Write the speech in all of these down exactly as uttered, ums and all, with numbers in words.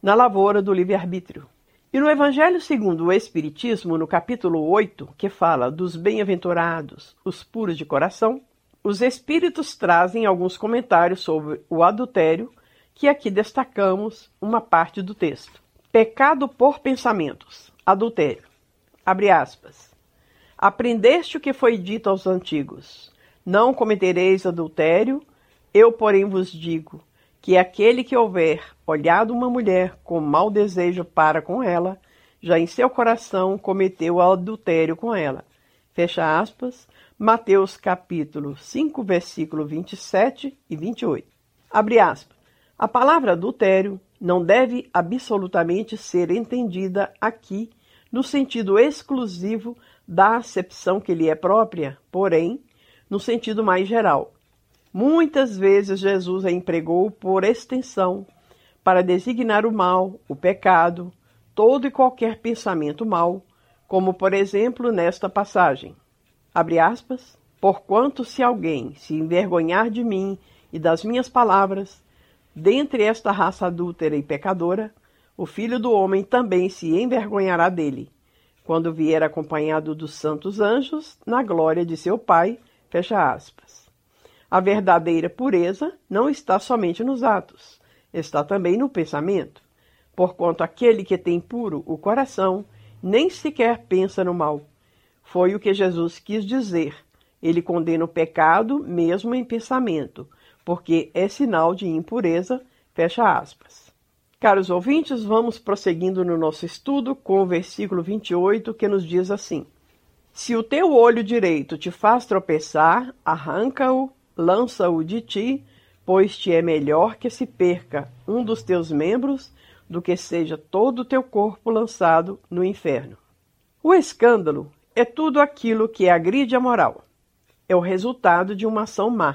na lavoura do livre-arbítrio. E no Evangelho segundo o Espiritismo, no capítulo oito, que fala dos bem-aventurados, os puros de coração, os Espíritos trazem alguns comentários sobre o adultério, que aqui destacamos uma parte do texto. Pecado por pensamentos, adultério. Abre aspas. Aprendeste o que foi dito aos antigos. Não cometereis adultério, eu, porém, vos digo que aquele que houver olhado uma mulher com mau desejo para com ela, já em seu coração cometeu adultério com ela. Fecha aspas, Mateus capítulo cinco, versículo vinte e sete e vinte e oito. Abre aspas. A palavra adultério não deve absolutamente ser entendida aqui no sentido exclusivo da acepção que lhe é própria, porém, no sentido mais geral. Muitas vezes Jesus a empregou por extensão para designar o mal, o pecado, todo e qualquer pensamento mau, como por exemplo nesta passagem. Abre aspas, porquanto se alguém se envergonhar de mim e das minhas palavras, dentre esta raça adúltera e pecadora, o Filho do Homem também se envergonhará dele, quando vier acompanhado dos santos anjos, na glória de seu Pai, fecha aspas. A verdadeira pureza não está somente nos atos, está também no pensamento, porquanto aquele que tem puro o coração nem sequer pensa no mal. Foi o que Jesus quis dizer. Ele condena o pecado mesmo em pensamento, porque é sinal de impureza, fecha aspas. Caros ouvintes, vamos prosseguindo no nosso estudo com o versículo vinte e oito, que nos diz assim. Se o teu olho direito te faz tropeçar, arranca-o, lança-o de ti, pois te é melhor que se perca um dos teus membros do que seja todo o teu corpo lançado no inferno. O escândalo é tudo aquilo que agride a moral. É o resultado de uma ação má.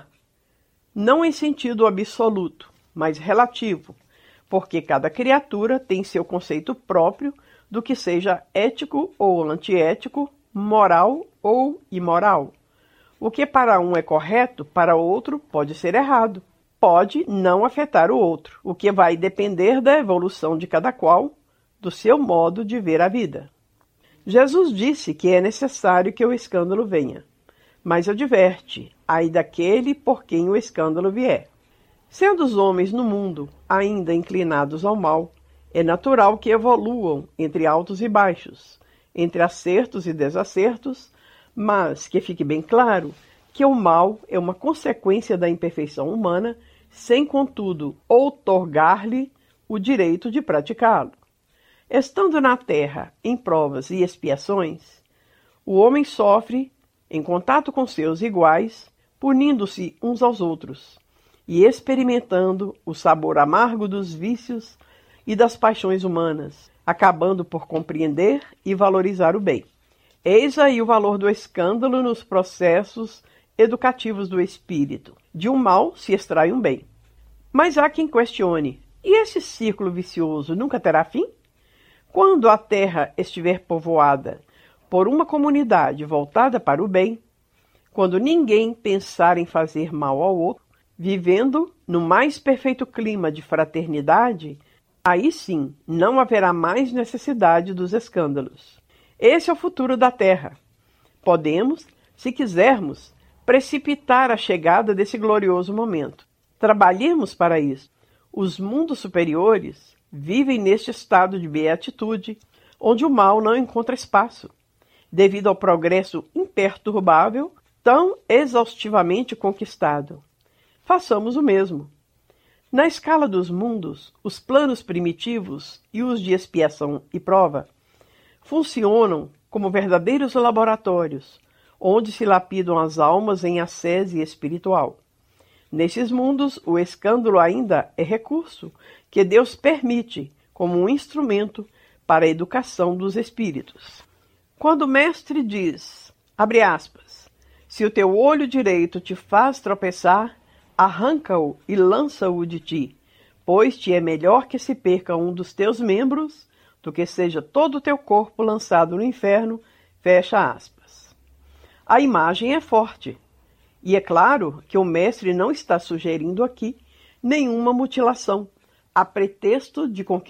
Não em sentido absoluto, mas relativo, porque cada criatura tem seu conceito próprio do que seja ético ou antiético, moral ou imoral. O que para um é correto, para outro pode ser errado. Pode não afetar o outro, o que vai depender da evolução de cada qual, do seu modo de ver a vida. Jesus disse que é necessário que o escândalo venha, mas adverte, ai daquele por quem o escândalo vier. Sendo os homens no mundo ainda inclinados ao mal, é natural que evoluam entre altos e baixos, entre acertos e desacertos, mas que fique bem claro que o mal é uma consequência da imperfeição humana, sem, contudo, outorgar-lhe o direito de praticá-lo. Estando na terra em provas e expiações, o homem sofre, em contato com seus iguais, punindo-se uns aos outros e experimentando o sabor amargo dos vícios e das paixões humanas, acabando por compreender e valorizar o bem. Eis aí o valor do escândalo nos processos educativos do espírito. De um mal se extrai um bem. Mas há quem questione, e esse círculo vicioso nunca terá fim? Quando a terra estiver povoada por uma comunidade voltada para o bem, quando ninguém pensar em fazer mal ao outro, vivendo no mais perfeito clima de fraternidade, aí sim não haverá mais necessidade dos escândalos. Esse é o futuro da Terra. Podemos, se quisermos, precipitar a chegada desse glorioso momento. Trabalhemos para isso. Os mundos superiores vivem neste estado de beatitude, onde o mal não encontra espaço, devido ao progresso imperturbável, tão exaustivamente conquistado. Façamos o mesmo. Na escala dos mundos, os planos primitivos e os de expiação e prova funcionam como verdadeiros laboratórios, onde se lapidam as almas em ascese espiritual. Nesses mundos, o escândalo ainda é recurso que Deus permite como um instrumento para a educação dos espíritos. Quando o mestre diz, abre aspas, se o teu olho direito te faz tropeçar, arranca-o e lança-o de ti, pois te é melhor que se perca um dos teus membros do que seja todo o teu corpo lançado no inferno, fecha aspas. A imagem é forte, e é claro que o mestre não está sugerindo aqui nenhuma mutilação, a pretexto de conquistar